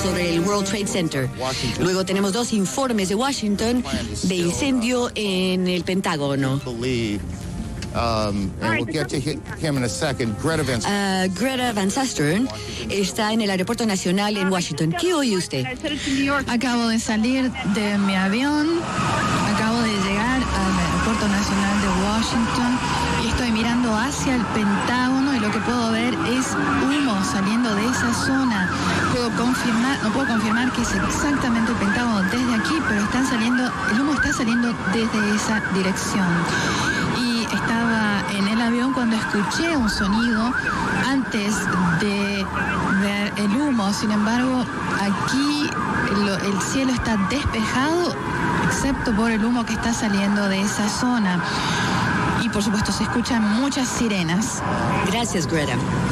sobre el World Trade Center. Luego tenemos 2 informes de Washington de incendio en el Pentágono. And we'll get to him in a second. Greta Van Susteren está en el Aeropuerto Nacional en Washington. ¿Qué oye usted? Acabo de salir de mi avión, acabo de llegar al Aeropuerto Nacional de Washington y estoy mirando hacia el Pentágono y lo que puedo ver es humo saliendo de esa zona. No puedo confirmar que es exactamente el Pentágono desde aquí, pero el humo está saliendo desde esa dirección. Estaba en el avión cuando escuché un sonido antes de ver el humo. Sin embargo, aquí el cielo está despejado, excepto por el humo que está saliendo de esa zona. Y por supuesto se escuchan muchas sirenas. Gracias, Greta.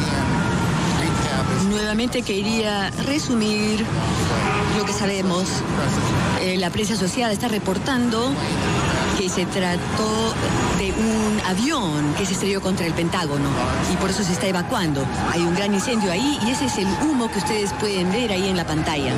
Nuevamente quería resumir lo que sabemos. La prensa asociada está reportando que se trató de un avión que se estrelló contra el Pentágono y por eso se está evacuando. Hay un gran incendio ahí y ese es el humo que ustedes pueden ver ahí en la pantalla.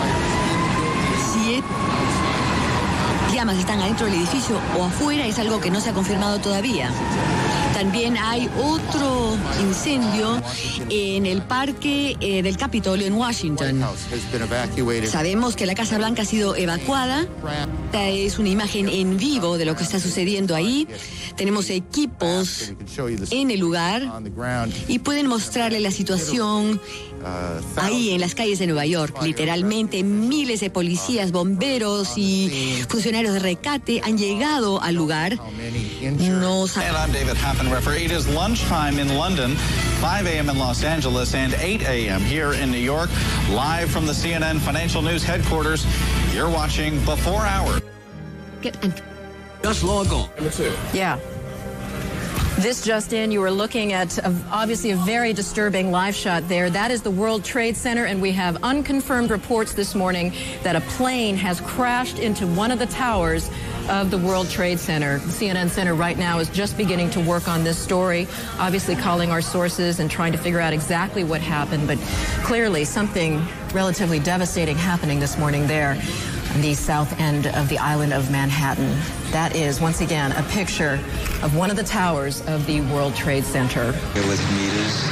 7 llamas están adentro del edificio o afuera, es algo que no se ha confirmado todavía. También hay otro incendio en el parque del Capitolio en Washington. Sabemos que la Casa Blanca ha sido evacuada. Esta es una imagen en vivo de lo que está sucediendo ahí. Tenemos equipos en el lugar y pueden mostrarle la situación ahí en las calles de Nueva York. Literalmente miles de policías, bomberos y funcionarios de rescate han llegado al lugar. It is lunchtime in London, 5 a.m. in Los Angeles, and 8 a.m. here in New York. Live from the CNN Financial News headquarters, you're watching Before Hours. Just log on. Yeah. This just in, you were looking at obviously a very disturbing live shot there. That is the World Trade Center, and we have unconfirmed reports this morning that a plane has crashed into one of the towers of the World Trade Center. The CNN Center right now is just beginning to work on this story, obviously calling our sources and trying to figure out exactly what happened, but clearly something relatively devastating happening this morning there on the south end of the island of Manhattan. That is, once again, a picture of one of the towers of the World Trade Center. With meters.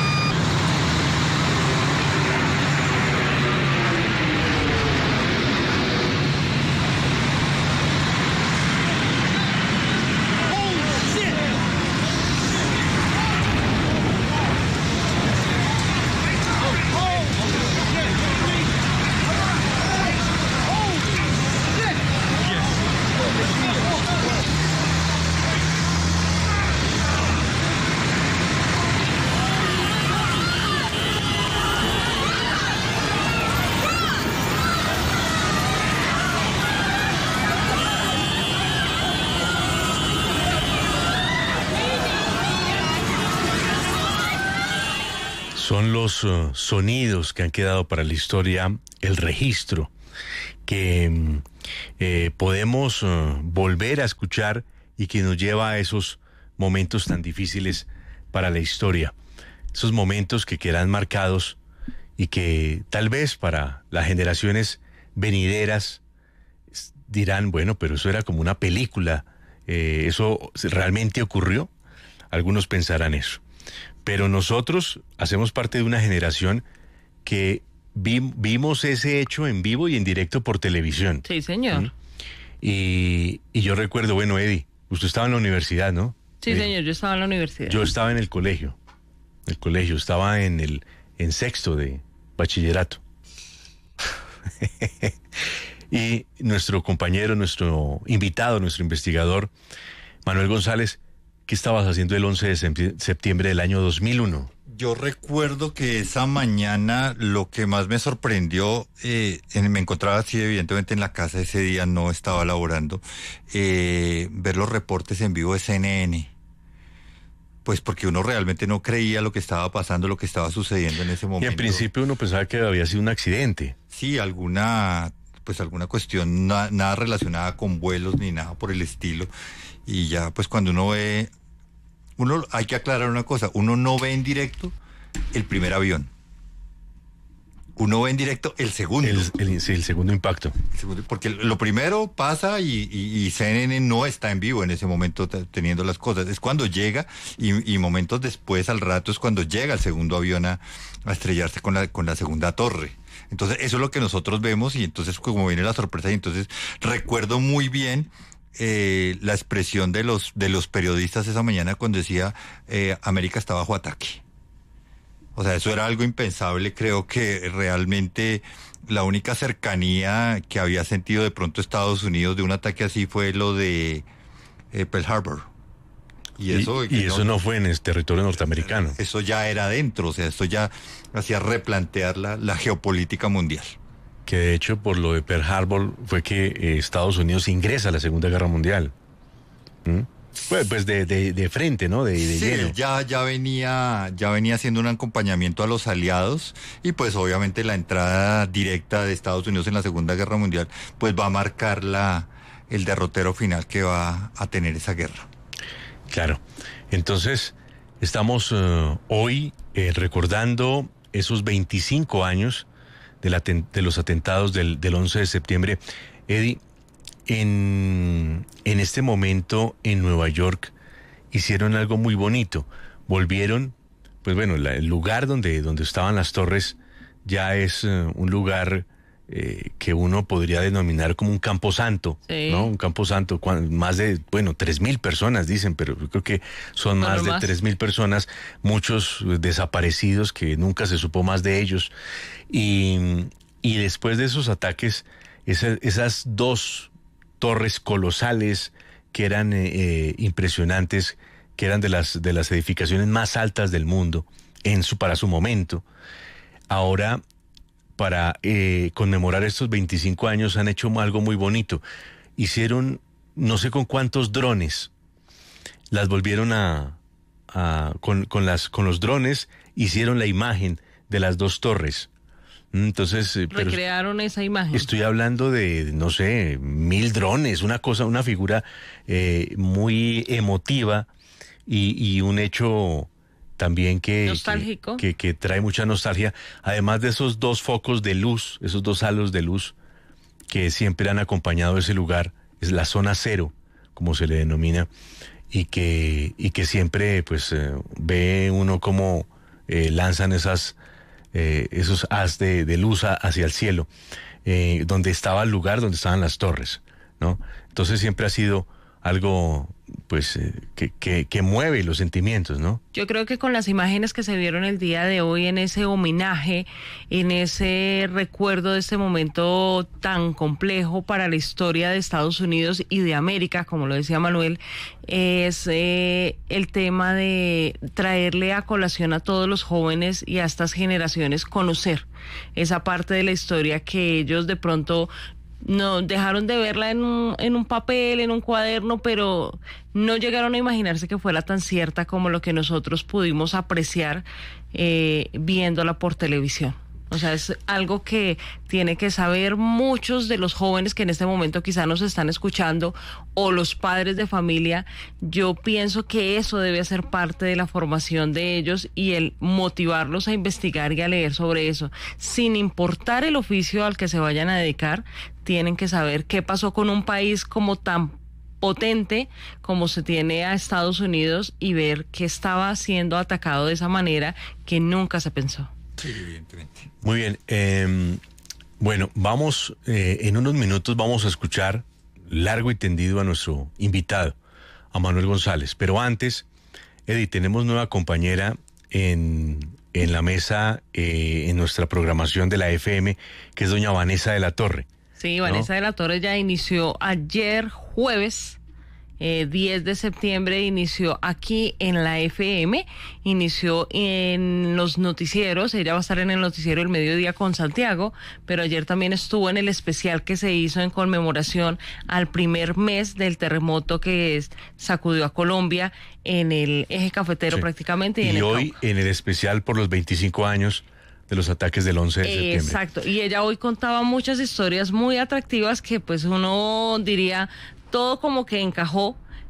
Son los sonidos que han quedado para la historia, el registro que podemos volver a escuchar y que nos lleva a esos momentos tan difíciles para la historia. Esos momentos que quedan marcados y que tal vez para las generaciones venideras dirán, bueno, pero eso era como una película, ¿eso realmente ocurrió? Algunos pensarán eso. Pero nosotros hacemos parte de una generación que vimos ese hecho en vivo y en directo por televisión. Sí, señor. Y yo recuerdo, bueno, Eddie, usted estaba en la universidad, ¿no? Sí, señor, yo estaba en la universidad. Yo estaba en el colegio, estaba en sexto de bachillerato. Y nuestro compañero, nuestro invitado, nuestro investigador, Manuel González, ¿qué estabas haciendo el 11 de septiembre del año 2001? Yo recuerdo que esa mañana lo que más me sorprendió, me encontraba así evidentemente en la casa ese día, no estaba laborando, ver los reportes en vivo de CNN. Pues porque uno realmente no creía lo que estaba pasando, lo que estaba sucediendo en ese momento. Y en principio uno pensaba que había sido un accidente. Sí, alguna cuestión, nada relacionada con vuelos ni nada por el estilo. Y ya pues cuando uno ve, hay que aclarar una cosa, uno no ve en directo el primer avión. uno ve en directo el segundo. El segundo impacto. Porque lo primero pasa y CNN no está en vivo en ese momento teniendo las cosas. Es cuando llega y momentos después, al rato, es cuando llega el segundo avión a estrellarse con la segunda torre. Entonces, eso es lo que nosotros vemos y entonces como viene la sorpresa y entonces recuerdo muy bien la expresión de los periodistas esa mañana cuando decía América está bajo ataque. O sea, eso era algo impensable. Creo que realmente la única cercanía que había sentido de pronto Estados Unidos de un ataque así fue lo de Pearl Harbor. Y eso no fue en el territorio norteamericano. Eso ya era adentro, o sea, esto ya hacía replantear la geopolítica mundial. Que de hecho por lo de Pearl Harbor fue que Estados Unidos ingresa a la Segunda Guerra Mundial. Pues de frente, ¿no? De sí, lleno. ya venía haciendo un acompañamiento a los aliados y pues obviamente la entrada directa de Estados Unidos en la Segunda Guerra Mundial pues va a marcar el derrotero final que va a tener esa guerra. Claro. Entonces, estamos hoy recordando esos 25 años de los atentados del 11 de septiembre. Eddie, en este momento en Nueva York hicieron algo muy bonito. Volvieron, pues bueno, el lugar donde estaban las torres ya es un lugar que uno podría denominar como un camposanto, sí. ¿No? Un camposanto, más de, 3,000 personas dicen, pero yo creo que son más de 3,000 personas, muchos desaparecidos que nunca se supo más de ellos. Y después de esos ataques, esas dos torres colosales que eran impresionantes, que eran de las edificaciones más altas del mundo para su momento, ahora para conmemorar estos 25 años han hecho algo muy bonito. Hicieron no sé con cuántos drones, las volvieron con los drones hicieron la imagen de las dos torres. Entonces recrearon esa imagen. Estoy hablando de, no sé, 1,000 drones, una figura muy emotiva y un hecho también nostálgico, que trae mucha nostalgia, además de esos dos focos de luz, esos dos halos de luz que siempre han acompañado ese lugar, es la zona cero, como se le denomina, y que siempre pues ve uno como lanzan esos haz de luz hacia el cielo, donde estaba el lugar donde estaban las torres, ¿no? Entonces siempre ha sido algo pues que mueve los sentimientos, ¿no? Yo creo que con las imágenes que se vieron el día de hoy en ese homenaje, en ese recuerdo de este momento tan complejo para la historia de Estados Unidos y de América, como lo decía Manuel, es el tema de traerle a colación a todos los jóvenes y a estas generaciones conocer esa parte de la historia que ellos de pronto no dejaron de verla en un papel, en un cuaderno, pero no llegaron a imaginarse que fuera tan cierta como lo que nosotros pudimos apreciar viéndola por televisión. O sea, es algo que tiene que saber muchos de los jóvenes que en este momento quizá nos están escuchando o los padres de familia. Yo pienso que eso debe ser parte de la formación de ellos y el motivarlos a investigar y a leer sobre eso. Sin importar el oficio al que se vayan a dedicar, tienen que saber qué pasó con un país como tan potente como se tiene a Estados Unidos y ver que estaba siendo atacado de esa manera que nunca se pensó. Sí, evidentemente. Muy bien. Bueno, vamos, en unos minutos vamos a escuchar largo y tendido a nuestro invitado, a Manuel González. Pero antes, Eddie, tenemos nueva compañera en la mesa, en nuestra programación de la FM, que es doña Vanessa de la Torre. Sí, Vanessa, ¿no? De la Torre ya inició ayer jueves. 10 de septiembre inició aquí en la FM, inició en los noticieros, ella va a estar en el noticiero El Mediodía con Santiago, pero ayer también estuvo en el especial que se hizo en conmemoración al primer mes del terremoto que sacudió a Colombia en el eje cafetero, sí, prácticamente. Y hoy en el especial por los 25 años de los ataques del 11 de septiembre. Exacto, y ella hoy contaba muchas historias muy atractivas que pues uno diría todo como que encajó,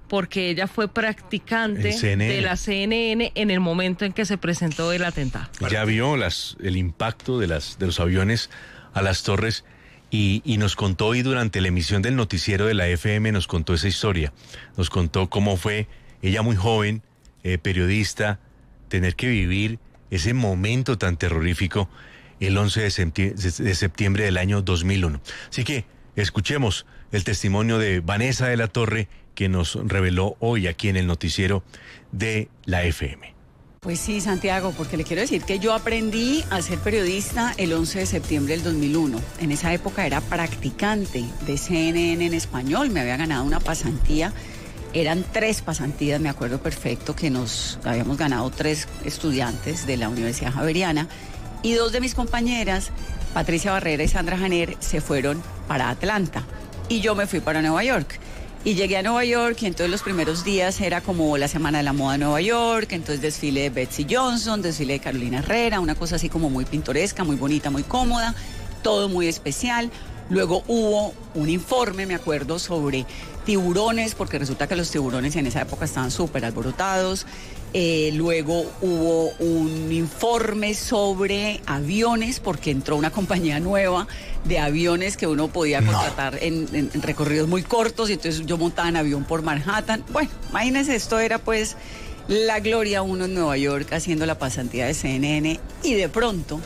porque ella fue practicante CNN. de la CNN en el momento en que se presentó el atentado. Ya vio el impacto de los aviones a las torres y nos contó hoy durante la emisión del noticiero de la FM, nos contó esa historia. Nos contó cómo fue ella muy joven, periodista, tener que vivir ese momento tan terrorífico el 11 de septiembre del año 2001. Así que escuchemos el testimonio de Vanessa de la Torre, que nos reveló hoy aquí en el noticiero de la FM. Pues sí, Santiago, porque le quiero decir que yo aprendí a ser periodista el 11 de septiembre del 2001. En esa época era practicante de CNN en español, me había ganado una pasantía. Eran 3 pasantías, me acuerdo perfecto, que nos habíamos ganado 3 estudiantes de la Universidad Javeriana, y 2 de mis compañeras, Patricia Barrera y Sandra Janer, se fueron para Atlanta y yo me fui para Nueva York. Y llegué a Nueva York y entonces los primeros días era como la Semana de la Moda de Nueva York, entonces desfile de Betsy Johnson, desfile de Carolina Herrera, una cosa así como muy pintoresca, muy bonita, muy cómoda, todo muy especial. Luego hubo un informe, me acuerdo, sobre tiburones, porque resulta que los tiburones en esa época estaban súper alborotados. Luego hubo un informe sobre aviones, porque entró una compañía nueva de aviones que uno podía contratar en recorridos muy cortos, y entonces yo montaba en avión por Manhattan. Bueno, imagínense, esto era pues la gloria uno en Nueva York haciendo la pasantía de CNN, y de pronto,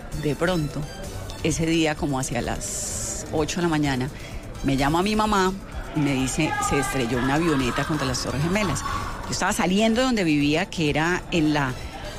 ese día como hacia las 8 de la mañana, me llama mi mamá y me dice, se estrelló una avioneta contra las Torres Gemelas. Yo estaba saliendo de donde vivía, que era en la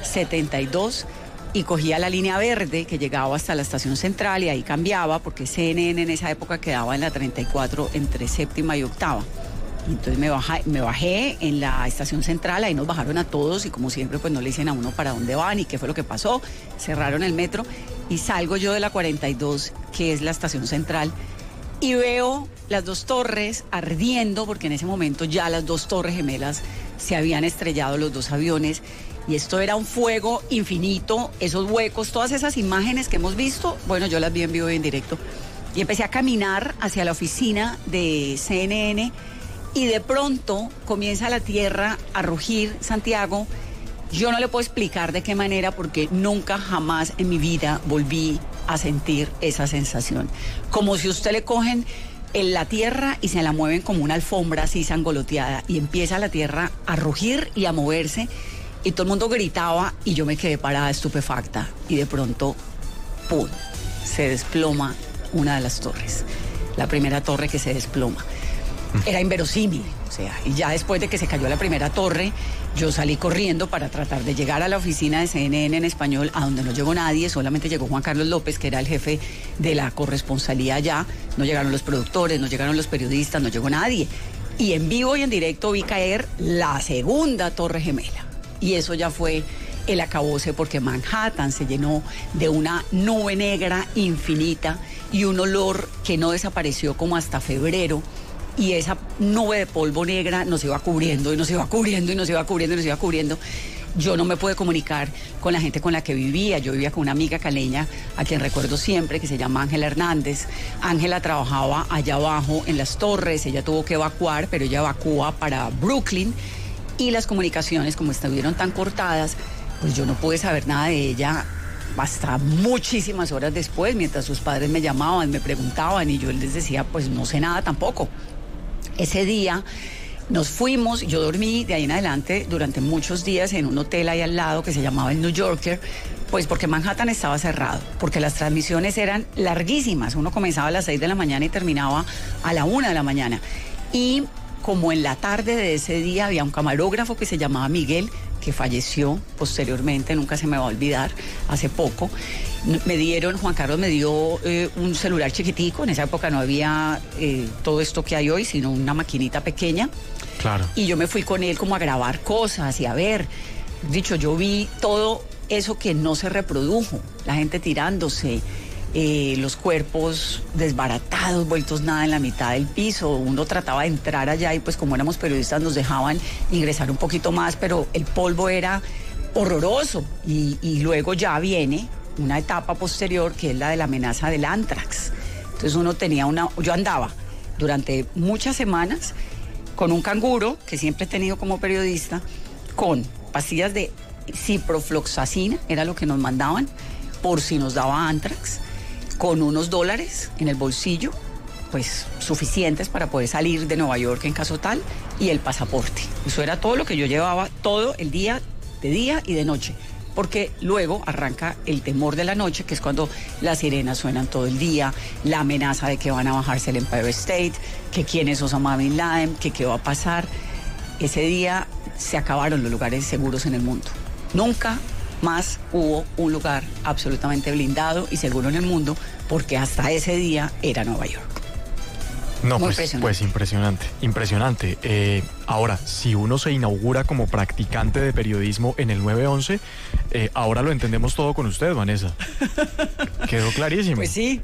72, y cogía la línea verde que llegaba hasta la estación central, y ahí cambiaba, porque CNN en esa época quedaba en la 34 entre 7ª y 8ª. Entonces me bajé en la estación central, ahí nos bajaron a todos, y como siempre pues no le dicen a uno para dónde van y qué fue lo que pasó. Cerraron el metro y salgo yo de la 42, que es la estación central, y veo las 2 torres ardiendo, porque en ese momento ya las 2 Torres Gemelas se habían estrellado, los 2 aviones, y esto era un fuego infinito, esos huecos, todas esas imágenes que hemos visto, bueno, yo las vi en vivo y en directo, y empecé a caminar hacia la oficina de CNN, y de pronto comienza la tierra a rugir, Santiago. Yo no le puedo explicar de qué manera, porque nunca jamás en mi vida volví a sentir esa sensación. Como si usted le cogen en la tierra y se la mueven como una alfombra así sangoloteada, y empieza la tierra a rugir y a moverse, y todo el mundo gritaba, y yo me quedé parada estupefacta, y de pronto, ¡pum!, se desploma una de las torres, la primera torre que se desploma. Era inverosímil, o sea, y ya después de que se cayó la primera torre, yo salí corriendo para tratar de llegar a la oficina de CNN en español, a donde no llegó nadie, solamente llegó Juan Carlos López, que era el jefe de la corresponsalía allá. No llegaron los productores, no llegaron los periodistas, no llegó nadie. Y en vivo y en directo vi caer la segunda Torre Gemela. Y eso ya fue el acabose, porque Manhattan se llenó de una nube negra infinita y un olor que no desapareció como hasta febrero. Y esa nube de polvo negra nos iba cubriendo y nos iba cubriendo y nos iba cubriendo y nos iba cubriendo. Yo no me pude comunicar con la gente con la que vivía. Yo vivía con una amiga caleña, a quien recuerdo siempre, que se llama Ángela Hernández. Ángela trabajaba allá abajo en las torres, ella tuvo que evacuar, pero ella evacúa para Brooklyn. Y las comunicaciones, como estuvieron tan cortadas, pues yo no pude saber nada de ella hasta muchísimas horas después, mientras sus padres me llamaban, me preguntaban, y yo les decía, pues no sé nada tampoco. Ese día nos fuimos, yo dormí de ahí en adelante durante muchos días en un hotel ahí al lado que se llamaba el New Yorker, pues porque Manhattan estaba cerrado, porque las transmisiones eran larguísimas. Uno comenzaba a las 6 de la mañana y terminaba a la 1 de la mañana. Y como en la tarde de ese día había un camarógrafo que se llamaba Miguel, que falleció posteriormente, nunca se me va a olvidar, hace poco. Juan Carlos me dio un celular chiquitico, en esa época no había todo esto que hay hoy, sino una maquinita pequeña. Claro. Y yo me fui con él como a grabar cosas y a ver. Dicho, yo vi todo eso que no se reprodujo, la gente tirándose, los cuerpos desbaratados, vueltos nada en la mitad del piso. Uno trataba de entrar allá y pues como éramos periodistas nos dejaban ingresar un poquito más, pero el polvo era horroroso. Y luego ya viene una etapa posterior, que es la de la amenaza del Anthrax. Entonces yo andaba durante muchas semanas con un canguro, que siempre he tenido como periodista, con pastillas de ciprofloxacina, era lo que nos mandaban, por si nos daba anthrax, con unos $, en el bolsillo, pues suficientes para poder salir de Nueva York en caso tal, y el pasaporte. Eso era todo lo que yo llevaba todo el día, de día y de noche. Porque luego arranca el temor de la noche, que es cuando las sirenas suenan todo el día, la amenaza de que van a bajarse el Empire State, que quién es Osama Bin Laden, que qué va a pasar. Ese día se acabaron los lugares seguros en el mundo. Nunca más hubo un lugar absolutamente blindado y seguro en el mundo, porque hasta ese día era Nueva York. No, pues impresionante. Ahora, si uno se inaugura como practicante de periodismo en el 911, ahora lo entendemos todo con usted, Vanessa. Quedó clarísimo. Pues sí.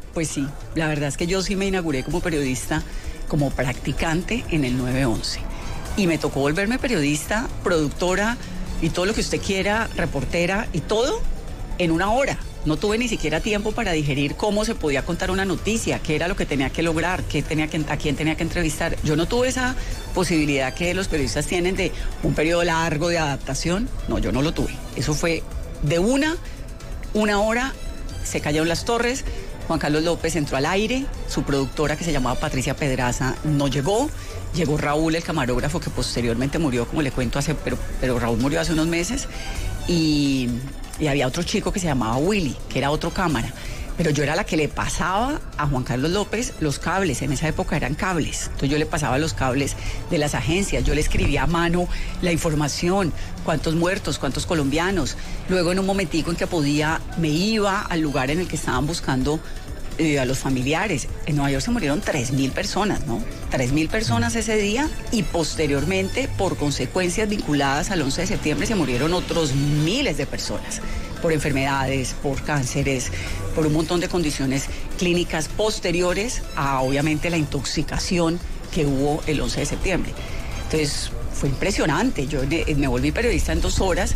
La verdad es que yo sí me inauguré como periodista, como practicante en el 911. Y me tocó volverme periodista, productora y todo lo que usted quiera, reportera y todo en una hora. No tuve ni siquiera tiempo para digerir cómo se podía contar una noticia, qué era lo que tenía que lograr, a quién tenía que entrevistar. Yo no tuve esa posibilidad que los periodistas tienen de un periodo largo de adaptación. No, yo no lo tuve. Eso fue de una hora, se cayeron las torres, Juan Carlos López entró al aire, su productora, que se llamaba Patricia Pedraza, no llegó. Llegó Raúl, el camarógrafo, que posteriormente murió, como le cuento, pero Raúl murió hace unos meses. Y había otro chico que se llamaba Willy, que era otro cámara. Pero yo era la que le pasaba a Juan Carlos López los cables. En esa época eran cables. Entonces yo le pasaba los cables de las agencias. Yo le escribía a mano la información, cuántos muertos, cuántos colombianos. Luego en un momentico en que podía, me iba al lugar en el que estaban buscando a los familiares. En Nueva York se murieron 3.000 personas, ¿no? 3.000 personas ese día, y posteriormente, por consecuencias vinculadas al 11 de septiembre, se murieron otros miles de personas por enfermedades, por cánceres, por un montón de condiciones clínicas posteriores a, obviamente, la intoxicación que hubo el 11 de septiembre. Entonces, fue impresionante. Yo me volví periodista en 2 horas.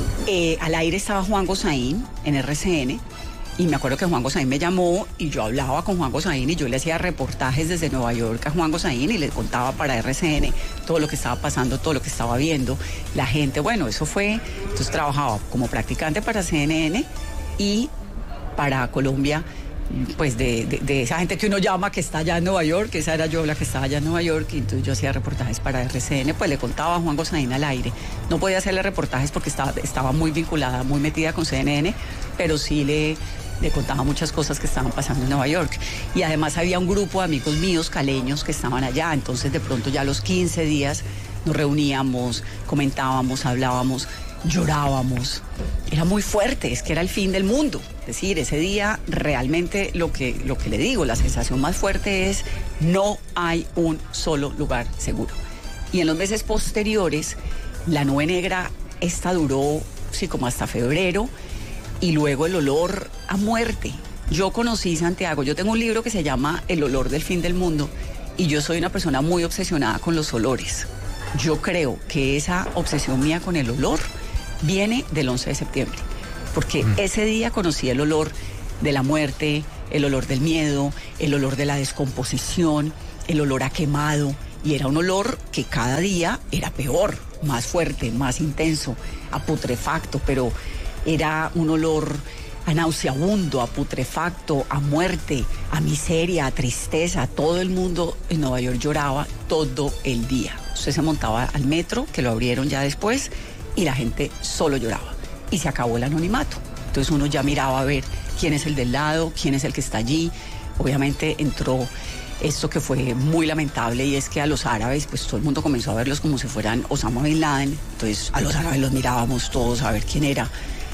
Al aire estaba Juan Gosaín en RCN. Y me acuerdo que Juan Gosaín me llamó y yo hablaba con Juan Gosaín y yo le hacía reportajes desde Nueva York a Juan Gosaín y le contaba para RCN todo lo que estaba pasando, todo lo que estaba viendo. La gente, bueno, eso fue. Entonces trabajaba como practicante para CNN y para Colombia, pues de esa gente que uno llama que está allá en Nueva York, esa era yo la que estaba allá en Nueva York, y entonces yo hacía reportajes para RCN, pues le contaba a Juan Gosaín al aire. No podía hacerle reportajes porque estaba muy vinculada, muy metida con CNN, pero sí le contaba muchas cosas que estaban pasando en Nueva York. Y además había un grupo de amigos míos caleños que estaban allá, entonces de pronto ya a los 15 días nos reuníamos, comentábamos, hablábamos, llorábamos. Era muy fuerte, es que era el fin del mundo. Es decir, ese día realmente lo que le digo, la sensación más fuerte es: no hay un solo lugar seguro. Y en los meses posteriores, la nube negra esta duró, sí, como hasta febrero, y luego el olor a muerte. Yo conocí Santiago, yo tengo un libro que se llama El olor del fin del mundo, y yo soy una persona muy obsesionada con los olores. Yo creo que esa obsesión mía con el olor viene del 11 de septiembre, porque ese día conocí el olor de la muerte, el olor del miedo, el olor de la descomposición, el olor a quemado, y era un olor que cada día era peor, más fuerte, más intenso, a putrefacto, pero era un olor a nauseabundo, a putrefacto, a muerte, a miseria, a tristeza. Todo el mundo en Nueva York lloraba todo el día. Usted se montaba al metro, que lo abrieron ya después, y la gente solo lloraba. Y se acabó el anonimato. Entonces uno ya miraba a ver quién es el del lado, quién es el que está allí. Obviamente entró esto que fue muy lamentable, y es que a los árabes, pues todo el mundo comenzó a verlos como si fueran Osama Bin Laden. Entonces a los árabes los mirábamos todos a ver quién era.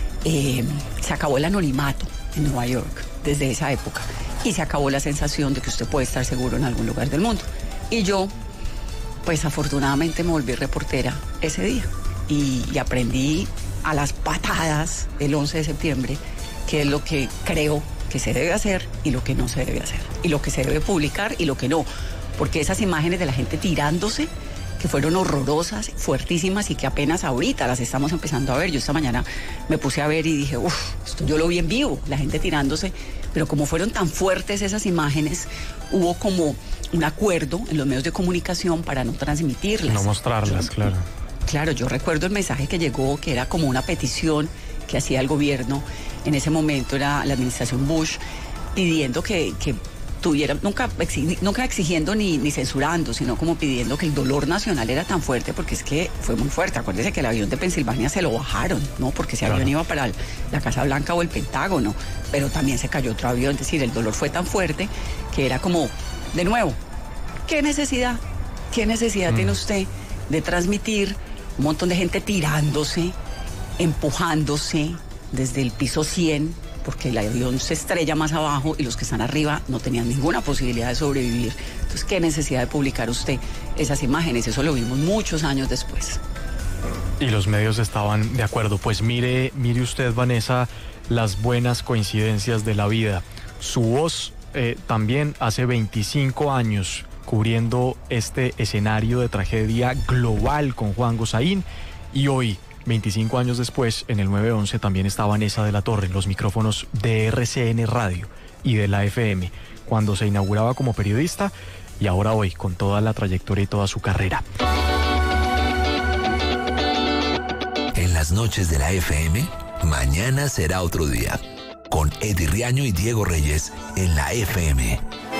Se acabó el anonimato en Nueva York desde esa época, y se acabó la sensación de que usted puede estar seguro en algún lugar del mundo. Y yo, pues afortunadamente me volví reportera ese día y aprendí a las patadas el 11 de septiembre qué es lo que creo que se debe hacer y lo que no se debe hacer, y lo que se debe publicar y lo que no, porque esas imágenes de la gente tirándose que fueron horrorosas, fuertísimas y que apenas ahorita las estamos empezando a ver. Yo esta mañana me puse a ver y dije, esto yo lo vi en vivo, la gente tirándose, pero como fueron tan fuertes esas imágenes, hubo como un acuerdo en los medios de comunicación para no transmitirlas. No mostrarlas, claro. Claro, yo recuerdo el mensaje que llegó, que era como una petición que hacía el gobierno, en ese momento era la administración Bush, pidiendo que tuvieran, nunca exigiendo ni censurando, sino como pidiendo que el dolor nacional era tan fuerte, porque es que fue muy fuerte. Acuérdese que el avión de Pensilvania se lo bajaron, ¿no? Porque ese avión iba para la Casa Blanca o el Pentágono, pero también se cayó otro avión. Es decir, el dolor fue tan fuerte que era como, de nuevo, ¿qué necesidad tiene usted de transmitir un montón de gente tirándose, empujándose desde el piso 100, porque el avión se estrella más abajo y los que están arriba no tenían ninguna posibilidad de sobrevivir? Entonces, ¿qué necesidad de publicar usted esas imágenes? Eso lo vimos muchos años después. Y los medios estaban de acuerdo. Pues mire usted, Vanessa, las buenas coincidencias de la vida. Su voz también hace 25 años cubriendo este escenario de tragedia global con Juan Gozaín, y hoy, 25 años después, en el 911 también está Vanessa de la Torre en los micrófonos de RCN Radio y de la FM, cuando se inauguraba como periodista, y ahora hoy con toda la trayectoria y toda su carrera. En las noches de la FM, mañana será otro día, con Eddie Riaño y Diego Reyes en la FM.